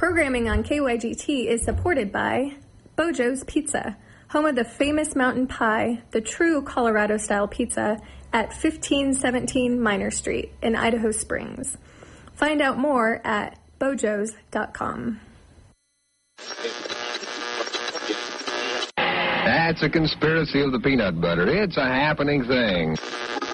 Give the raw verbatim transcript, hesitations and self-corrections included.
Programming on K Y G T is supported by Bojo's Pizza, home of the famous mountain pie, the true Colorado-style pizza, at fifteen seventeen Minor Street in Idaho Springs. Find out more at bojos dot com. That's a conspiracy of the peanut butter. It's a happening thing.